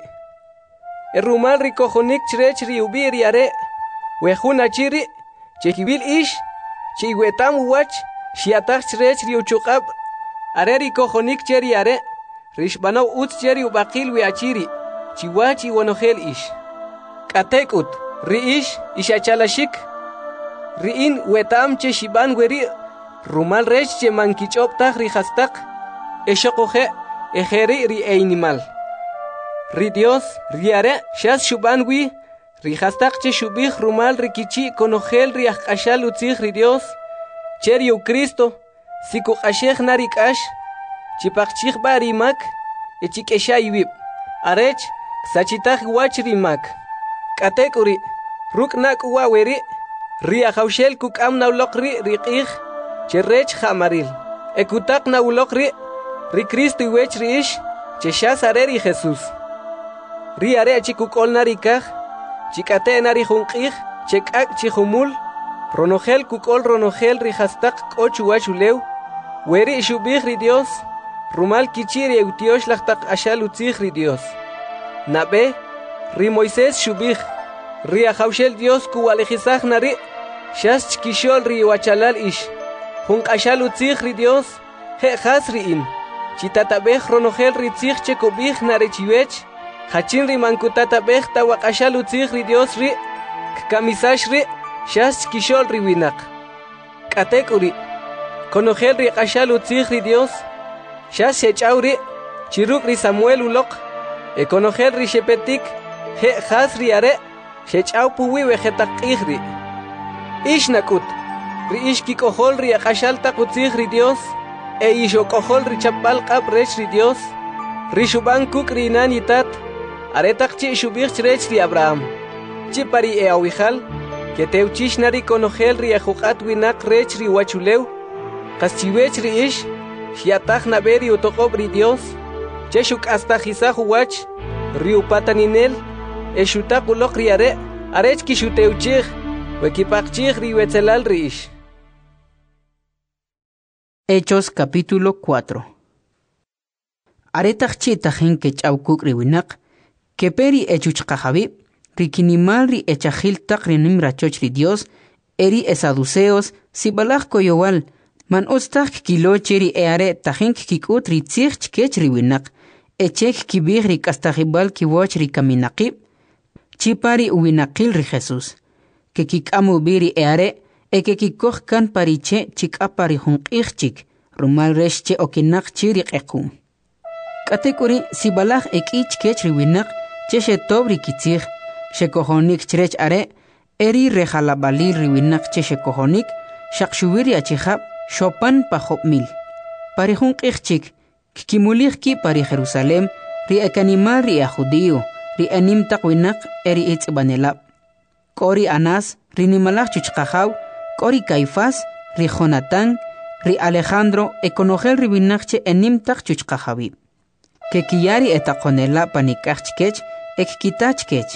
erumal ri kojonik chrech ri ubi ri are wejun achiri chekibil ish chiwetam uwach xiataj chrech ri uchuqab are ri kojonik cheri are rishbanaw utz cheri ubaqil wi achiri chiwach iwonojel ish k'atekut ri ish ishachalashik ri in wetam che shiban weri rumal rech che mankichoptaj ri hastaq eshoqoje ejeri ri einimal ri Dios ri are shas shuban wi ri hastaq che shubij rumal ri kichi konojel ri ajqashal utzij ri Dios cheri u Cristo sikuqashej nari k'ash chipaqchij ba ri mak echik'esha iwib arech sachitaj wach ri mak k'atek uri ruk' nak' uwa weri ri ajawxel kuk'am nawloq ri ri q'ij che rech jamaril ekutaq nawloq ri ri Cristo iwech ri ish che xas are ri Jesús ri are chikuk'ol nari kaj chik'ate nari jun q'ij che k'ak' chijumul ronojel kuk'ol ronojel ri hastaq k'o chuwach ulew weri xubij ri Dios rumal kichi ri utiox lajtaq axal utzij ri Dios nabe ri Moisés xubij ri ajawxel Dios kuwalejisaj nari xas chkixol ri wachalal ish jun q'axal utzij ri Dios je jas ri in chitatabej ronojel ri tzij che kubij nari chiwech hachin ri mankutatabej tawaq'axal utzij ri Dios ri kkamisax ri xas chkixol ri winaq k'atek uri konojel ri q'axal utzij ri Dios xas xech'aw ri chiruk' ri Samuel uloq e konojel ri xepetik je jas ri are xech'aw puwi wejetaq q'ij ri ish nak'ut ri ish kik'ojol ri aq'axal taq utzij ri Dios e ish ok'ojol ri chapb'al q'ab' rech ri Dios ri xub'an kuk' ri inan yitat are taq chi' xub'ij chrech ri Abraham chi pari e awijal que teuchix nari konojel ri ajuq'at winaq rech ri wachulew qas chiwech ri ish xiataj nabe ri utoqob ri Dios che xuk'astajisaj uwach ri upataninel e xutaq uloq ri are arech kixuteuchij wekipaqchij ri wetzelal ri ish. Hechos capítulo cuatro. Aretaj chitajin que ch'awkuk ri winaq que peri echuchqajabib ri kinimal ri echajil taq ri nimrachoch ri Dios eri esaduceos sibalaj koyowal man ustaj kilo cheri eare tajin kikut ri tzij chkech ri winaq echek kibij ri kastajibal kiwoch ri kaminaqib chipari uwinaqil ri Jesús que kikamu biri eare e que kikoj kan pariche chik'apari junq'ij chik rumal rex che okinaq chiri q'equm k'atekuri sibalaj ek'i chkech ri winaq che xetob ri kitzij xekojonik chrech are eri rejalabalil ri winaq che xekojonik xaqxuwir achijab xopan pajob mil pari junq'ij chik kikimulij ki pari Jerusalem ri ekanimal ri a judío ri anim taq winaq eri itz'banelab k'ori Anás ri nimalaj chuchqajaw k'ori Caifás ri Jonatán ri Alejandro e konojel ri winaq che enim taq chuchqajabib que kiyari etaqonela panikaj chkech ek kita chkech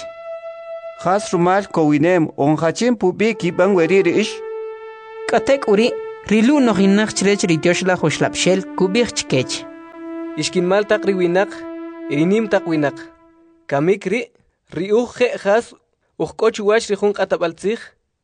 Has rumal kowinem on hachin pubi kiban weri ish k'atek uri rilu nohinaq chrech ritioshla hoshlapshel kubich chkech. Ishkin mal taq riwinak, irinim taq winak. Kamik ri, riuj je has, uj wach rihun qatabaltzig.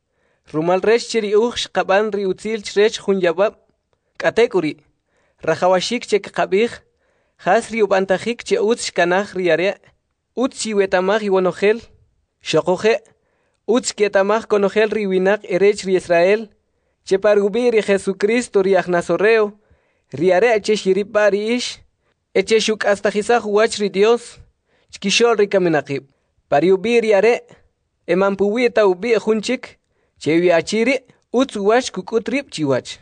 Rumal resh chiri uj shqaban riutzil chrech hun yabab. Katekuri, rajawashik chek qabij, has riubantajik che utz shkanaj riare, utz chiwetamaj iwanojel, shokoje, utz kietamaj konojel riwinak erech ri Israel, che parubi ri Jesucristo ri Agnazorreo, riare che shiripa ri ish, eche shuk astajizaj wach ri Dios, chkishol ri kaminakib, pariubi riare, emampuwi eta ubi ejunchik, che viachiri, utz wach kukutrip chiwach.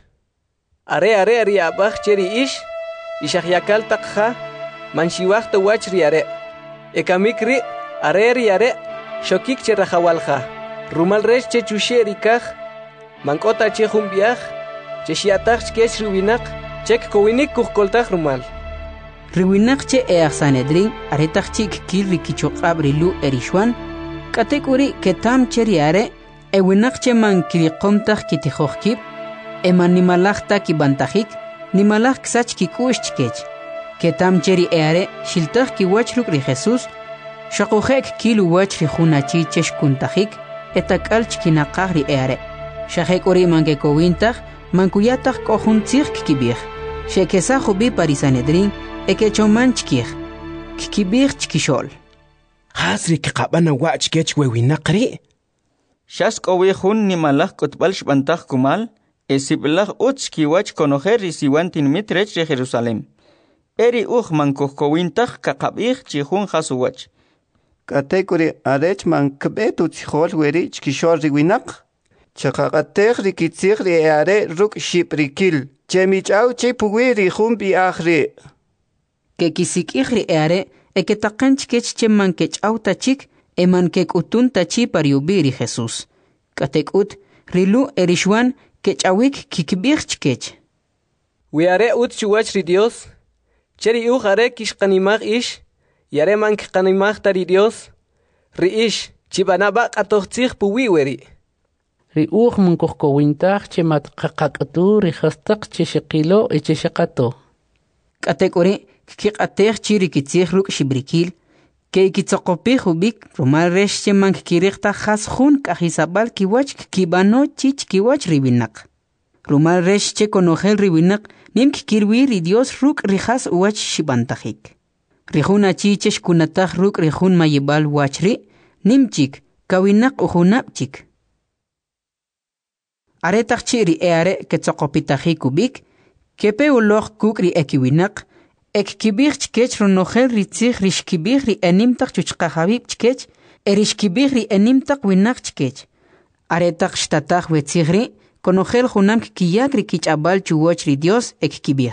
Are are ri abaj cheri ish, ishahyakal takha, manshiwach ta wach ri are. Ekamikri, are ri are, shokik che rajawalja. Rumal resh che chusheri kaj, mankota che jumbiaj, che shiataj chkech riwinak, chek kowinik kuhkoltaj rumal. Riwinak che each Sanedrin, aretaj chik kil rikichoqab rilu erishwan, katekuri ketam cheri are, ewinak che man kiriqomtaj kitijojkib, eman nimalajta kibantajik, nimalaj ksach kikush chkech. Ketam cheri eare, shiltaj kiwach ruk ri Jesus, shaqojek kilu wach ri junachi chesh kuntajik, etakal chkinaqaj ri eare. Shajek ori mankekowintaj, mankuyataj kohuntzig kikibij. Shekesaj ubi parisanedrin, ekechoman chkij. Kikibij chkishol. Hasri kikabana wach kech wewinaqri. Shas kowi jun nimalaj kotbal shbantaj kumal, esiblaj utz kiwach konojer risiwantin mitrech de Jerusalem. Eri uj mankokowintaj kakabij chihun hasuwach. Katekuri arech mankbetu tijol weri chkishol riwinak. Chakakatej rikitzig ri eare ruk shiprikil. Chemichau che puwi rihun biajri. Kekisikij ri eare eketaqan chkech che mankechau tachik eman kekutun tachi pariubi ri Jesus. Katekut rilu erishwan kechawik kikbij chkech. Wiare ut chuwach ri Dios. Cheri uj are kishqanimaj ish, yare man kqanimaj tari Dios, ri ish, chibanaba qatojtzig puwi weri. Ri uj munkojkowintaj che matqaqaqtu ri hastaq che shiqilo e che shaqato. Katekori kiqatej chi rikitzig ruk shibrikil, ke kitzoqopij ubik rumal resh che man kiriqta has jun kajisabal kiwach kibano chich kiwach ribinak. Rumal resh che konojel ribinak, nim kikirwi ri Dios ruk rijas wach shibantajik. Rijun achichesh kunataj ruk rijun mayibal wachri, nim chik, kawinak ujunab chik. Aretaj chiri eare ketzoqopitajik ubik, kepe uloj kuk ri ekiwinak, ek kibij chkech ronojel ritzig rishkibij ri enimtaj chuchqajabib chkech, erishkibij ri enimtaj winak chkech. Aretaj shtataj wetzigri, konojel junam kiyak ri kichabal chuwach ri Dios ek kibij.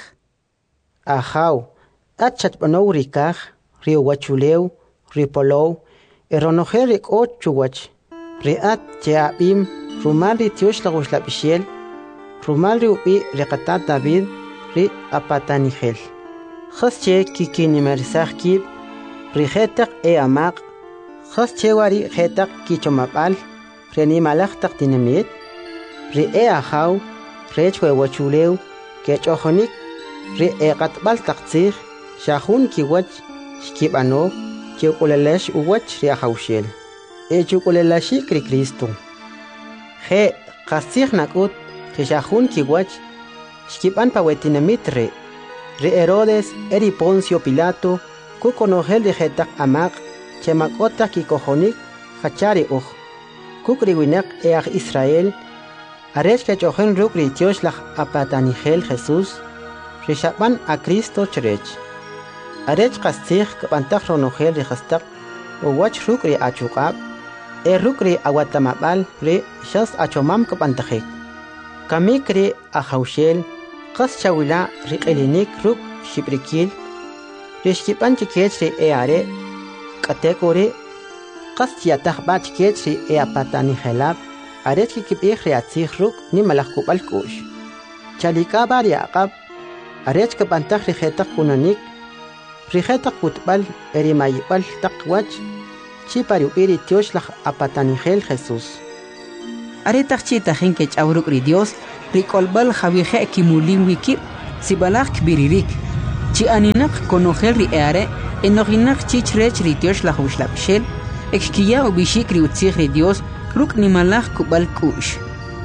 Ajaw, achat banow ri kaj, ri wachulew, ri polow, eronojel ri k'ot chuwach, ri at cheabim, rumal ri tiosh lagushlapishel, rumal ri ubi ri qatat David, ri apatanijel. Khasche kikinimersaj kib, ri jetak e amaq, khasche wari jetak kichomabal, ri animalajtak dinamit, ri e ajaw, rech wewachulew, kechojonik, ri e qatbal taqtzig, shahun kiwach, shkibano, chukulelesh uwach ri ajawshel. E chukulelashi kri Cristo. Je qastig nakut, shahun kiwach, shkiban pawetinamit re. Ri Herodes, eri Poncio Pilato, kukonojel ri jetak amaq, chemakota kikojonik, hachari uj. Kukriwinak eaj Israel, arech kechojen ruk ri tioslaj apatanijel Jesus, rishaban a Cristo chrech. Arech qastig kabantaj ronojel ri jastak, uwach ruk ri achukab, e ruk ri awatamabal ri shas achomam kabantajik. Kamik ri ajawshel, qas chawila ri qelinik ruk shibrikil, rishkiban chikech ri eare, katekori, qas tiataj ba chikech ri e apatanijelab, arech kikibij ri atzig ruk ni malajkubal kush. Chalikaba ri aqab, arech kabantaj ri jetak kunanik, ri jetak kutbal eri mayibal takwach, chi pariupiri tioslaj apatanijel Jesus. Aretaj chi tajin kech awruk ri Dios, rikolbal javije kimulim wikip sibalak kbiririk chi aninak konogel ri are enoginak chichrech ritiosh la huslapshel ekkiya ubishik ri utzig ri Dios ruk nimalak kubal kush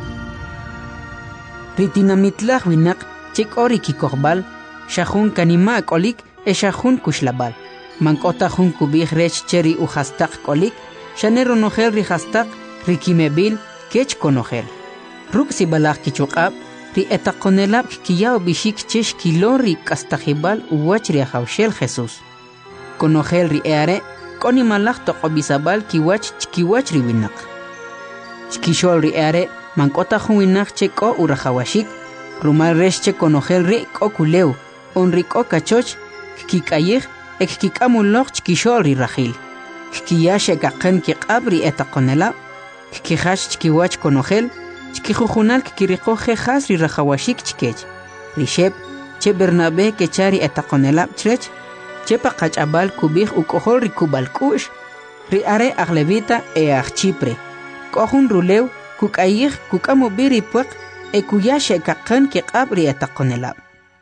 ritinamitlach winak chik ori kikorbal shahun kanima kolik e shahun kushlabal mankota hun kubih rech cheri u hastak kolik shanero nogel ri hastak rikimebil kech konogel ruk sibalak kichukab ri etakonelab kiya ubishik chesh kilori kastajibal uwach ri hawshel Jesus konogel ri eare konimalak toqobisabal kiwach kiwach ri winak chikishol ri eare mankota hun winak cheko urahawashik rumal resh che konogel ri kokuleu on ri kokachoch kikayih ek kikamulok chikishol ri rahil kiyashe kaqen kiqabri etakonelab kihash chikiwach konogel chikijujunal kikiriqo jejas ri rahawashik chikech rishep che Bernabe kechari etakonelab chrech che paqach'abal kubij ukohol ri kubalkush ri are aglevita e achchipre kohun rulew kukayij kukamubiri pueq e kuyashe kaqen kiqabri etakonelab.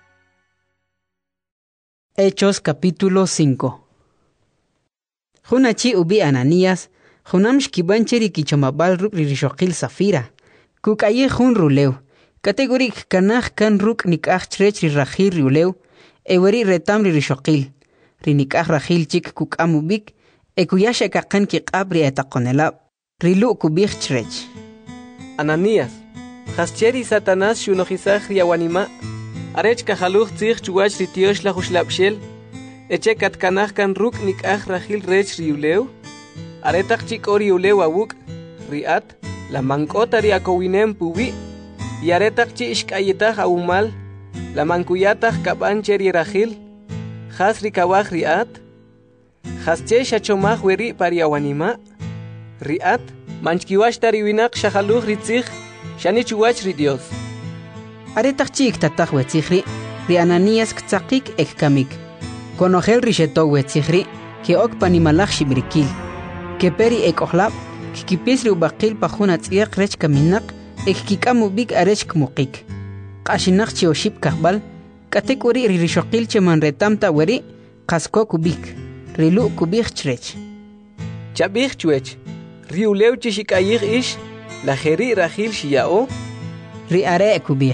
Hechos capítulo cinco. Junachi ubi Ananías junam shkibancheri kichomabal ruk rishoqil Safira kukaye jun rulew categorik kanaj kan ruk nikaj chrech ri rajil rulew eweri retam ri rishoqil ri nikaj rajil chik kukamubik e kuyashe kaqan kiqabri etaqonelab rilu kubij chrech. Ananías hascheri Satanás shunojisaj riawanima arech kajaluj tzij chuwach ri tiosh la huslapshel eche katkanaj kan ruk nikaj rajil rech riulew aretaq chik ori ulew awuk riat la mankota ri akowinem puwi y aretaq chi ishk'ayitaj awumal la mankuyataj kabanche ri rajil jas ri kawaj riat jas che shachomaj weri pariawanima riat manchkiwash tari winaq shajaluj ri tzij shani chuwach ri Dios aretaq chi iktataj wetzijri ri Ananías ktzaqik ekkamik konogel ri sheto wetzijri ke ok panimalaj shibrikil que peri ekohlab kikipis ri ubaqil pajuna tz'iq rech kaminak ekkikamu bik arech kmuqik qashinaq chi oshib kahbal katekuri ri rishoqil che manretamta weri qasko kubik rilu kubik chrech chabij chwech riulew chi shikayij ish la jeri rajil shiyao ri are kubik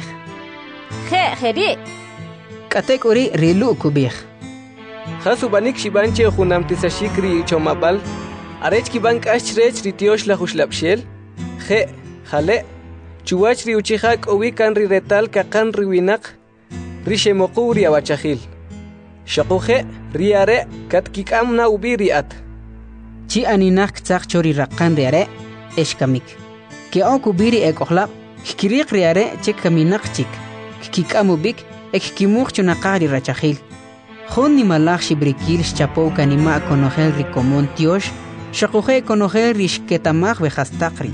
je jeri katekuri rilu kubik Hasubanik shibanche junam tisashikri chomabal arech kiban k'ash ri tiosh la huslapshel je jale chuwach ri uchijak owikan ri retal kaqan ri winaq ri shemoqu ri awachajil shaquje ri are katkik'amna ubi riat chi aninaq ktzaq chori raqan ri are eshkamik ke ok ubiri ekohlab kiriq ri are che kaminaq chik kik'amubik ekkimuq chunaqaj ri rachajil jun nimalaj shibrikil xchapow kanima konogel ri komon tiosh shaquje konogel rishketamaj vejastaqri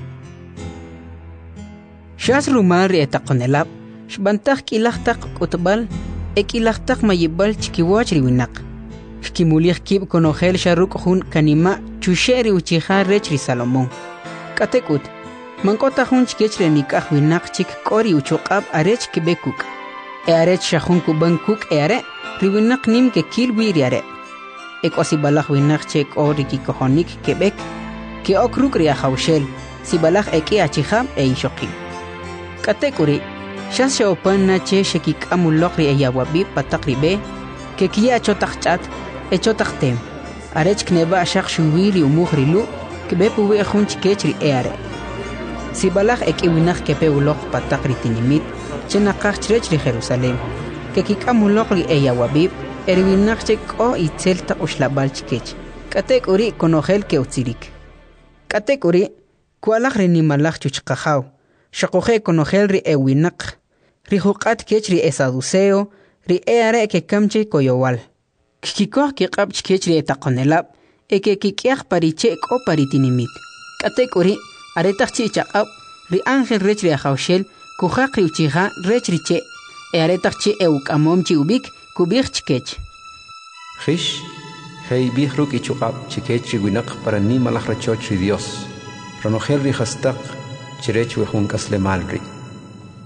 shas rumar ri etaqonelab shbantaj k'ilajtaq k'utbal ek'ilajtaq mayibal chikiwach ri winaq kimulij kib konogel sharuk jun kanima chushe ri uchija rech ri Salomón katekut mankota jun chikech ri nikaj winaq chik k'ori uchuq'ab arech kibekuk e arech shajun kuban kuk e are ri winaq nim ke kilwi ri are ekosibalaj winaq che k'ori kikojonik kebek ke ok ruk ri ajawshel sibalaj eki achijab e ishoqil katekuri shas sheopanna che shekik'amulok ri eyawabi pataq ri be ke kiya chotaj ch'at e chotaj tem arech kneba shaq shuwi ri umuj rilu kebe puwi jun chikech ri e are sibalaj eki winaq kepe ulok pataq ri tinimit che naqaj chrech ri Jerusalén ke kik'amulok ri eyawabi eri winaq che k'o itzel ta ushlabal chikech katekuri konogel ke utzirik katekuri kualaj ri nimalaj chuchqajaw shaquje konogel ri ewinaq ri juqat kech ri esaduceo ri e are ke kamche koyowal kikikoj kiqab chikech ri etaqonelab e ke kikyaj pariche k'o paritinimit katekuri aretaq chi chaqab ri ángel rech ri ajawshel kujaq ri uchija rech ri che e aretaq chi euk'amom chi ubik kubij chikech Jish hey bih ruk ichuqab chikech ri winaq para ni malaj rachoch ri Dios ronogel ri hastaq chirech wejun kaslemal ri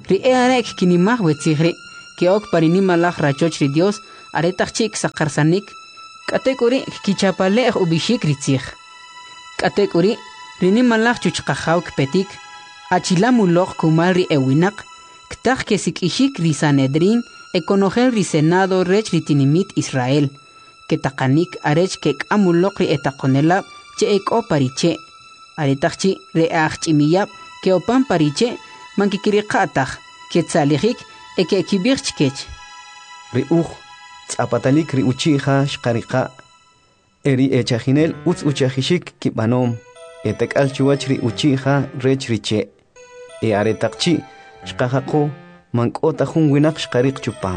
ri e arek kinimah wetzihri que ok parinimalaj rachoch ri Dios aretach chik sakarsanik katekuri kichapale ubishik ritzih katekuri rinimalaj chuchqajaw kpetik achilamuloj kumal ri ewinak ktaj kesikishik ri Sanedrin ekonojel ri Senado rech ri tinimit Israel que takanik arech que amulok ri etakonela che eko pariche aretachchi re achimiyap que opan pariche mankikiriqataj que tsalijik eke kibirchkech ri uj tzapatalik ri uchija shqariqa eri echajinel utz uchajishik kibanom etakal chuach ri uchija rech riche e aretaqchi shqajaqo mankota jun winaq shqariq chupam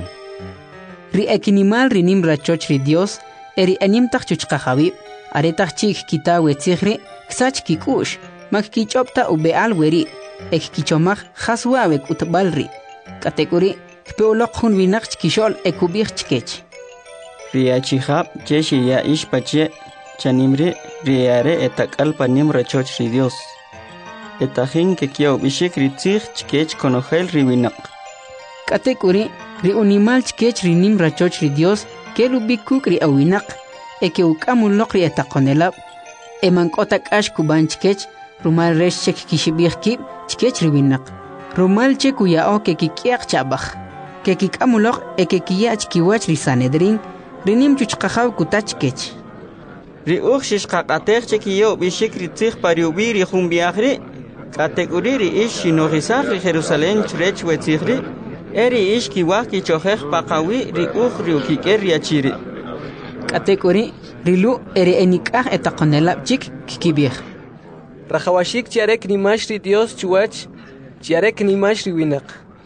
ri ekinimal rinim rachoch ri Dios eri animtaj chuchqajawi aretach chik kitawe tzihri ksach kikush mak kichopta ubeal weri ek kichomaj khaswawek utbalri kategori kpeoloq hun winaq kishol ekubih chkech riachihab cheshi ya ishpache chanimri riare etakal panim rachoch ri Dios etajin que kiau bishik ritzih chkech konojel ri winaq kategori ri unimal chkech rinim rachoch ri Dios que lubikuk ri awinaq eke ukamulok ri etaqonelab emankotak ash kuban chkech rumal resh chek kishibih kib chkech ri winaq rumal che kuya o ke kikiaq chabaj ke kikamulok eke kiyach kiwach ri Sanedrin rinim chuchqajaw kutachkech ri uj shishqaqatej che kiyo bishik ritzih pariubi ri jumbiajri kategori ri ish shinorisaj ri Jerusalén chrech wetzihri eri ish kiwaj kichojej paqawi ri uj ri ukiker ri achiri kategori rilu eri enikaj etaqonelab chik kikibih rajawashik chiarek nimash ri Dios chuach chiarek nimash ri winaq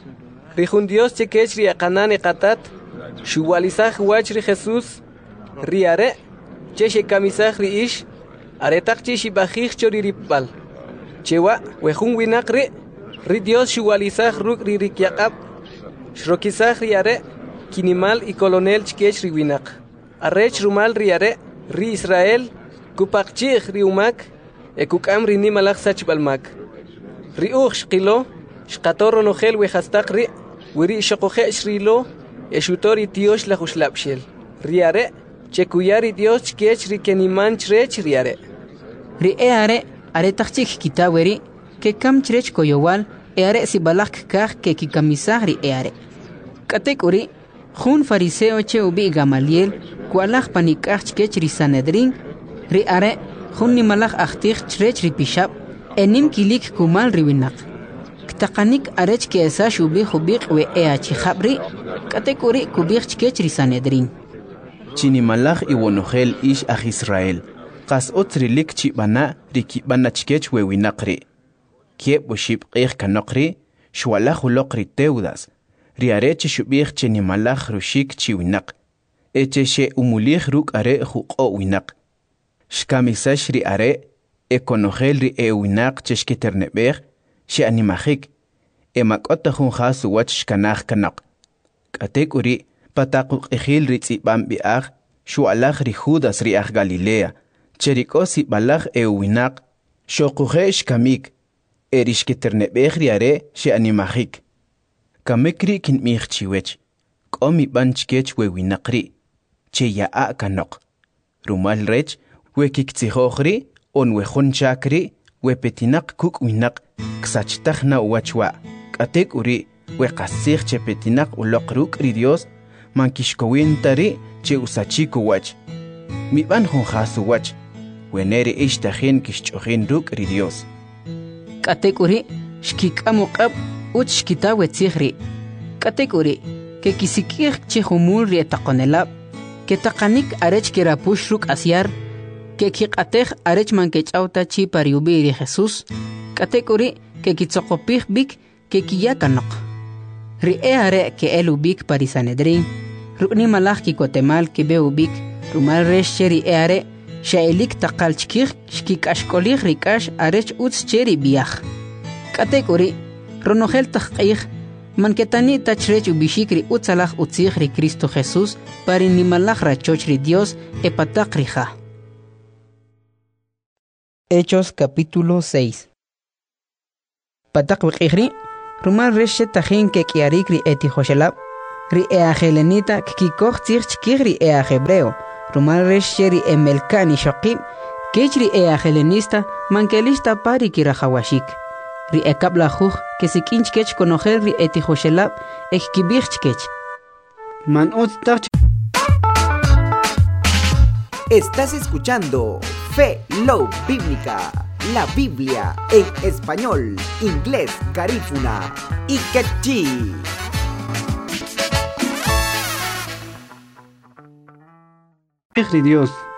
ri jun Dios chekech ri aqanan eqatat shuwalizaj wach ri Jesús ri are cheche kamisaj ri ish aretaq chi shibajij chori ripbal chewa wejun winaq ri ri Dios shuwalizaj ruk ri rikyaqab shrokizaj ri are kinimal y colonel chkech ri winaq arrech rumal ri are ri Israel kupaqchij ri umak ekukam ri nimalaj sachbalmak ri uj shqilo shqator nojel wejastaq ri wiri shoqoje shrilo eshutori tiosh la jushlapshel ri are chekuyari Dios chkech ri keniman chrech ri are ri e are are tachik kitaweri que kam chrech koyowal e are sibalak kaj que kikamisaj ri e are katekuri jun fariseo che ubi Gamaliel kualaj panikaj chkech ri Sanedrin ri are jun nimalaj ahtij chrech ri pishab enim kilik kumal ri winaq ktaqanik arech que esa shubi jubiq we e achi khabri katekuri kubich chkech ri Sanedrin chinimalaj iwonojel ish aj Israel qas otrilik chibana rikibana chkech we winaqri kieb boshib qih kanokri shwalaj uloqri teudas riarech shubih chinimalaj rushik chi winaq eche she umulij ruk are juqo winaq shkamisash ri are ekonojel ri e winaq cheshkiternebej she animajik emakota jun khas wach shkanaj kanaq katekuri pataqu qihil ri tsibam biaj shwalaj ri Judas ri aj Galilea cherikosi balaj e winaq shoquje shkamik erishkiternebej ri are she animajik kamekri kinmij chiwech komi banchkech we winaqri che yaa kanok rumal rech we kiktzijojri on we khonchakri we petinaq kuk winaq ksachtajna wachwa katek uri we qasij che petinaq uloqruk ri Dios mankishkowintari che usachiko wach mi ban jon khasu wach we neri ishtajin kishchojin ruk ri Dios katek uri shkikamuqab uch shkitawe tzihri katek uri que kisikir che humul ri etaqonelab que taqanik arech que rapush ruk asyar que kiqatej arech mankechauta chi pariubi ri Jesús katekuri que kitsoqopij bik que kiyakanok ri e are que elubik pari Sanedrin rukni malaj kikotemal que beubik rumal resh cheri e are shailik taqal chkij shkikashkolij rikash arech utz cheri biaj katekuri ronojel taqij manketani tachrech ubishikri utzalaj utzij ri Cristo Jesús pari nimalaj rachoch ri Dios epataq rija. Hechos capítulo seis. Patak wikihri rumal reshe tajin ke kiarik ri eti joshelab, ri eajelenita kikoj tzirchkig ri eajebreo, rumal reshe ri emelkani shokib, kech ri eajelenista mankelista pari kirajawashik. Ri ekabla juj que si kinchkech conocer ri eti joshelab ek kibirchkech. Man otstach. Estás escuchando Fe Low Bíblica, la Biblia en español, inglés, garífuna y quechí. Dios.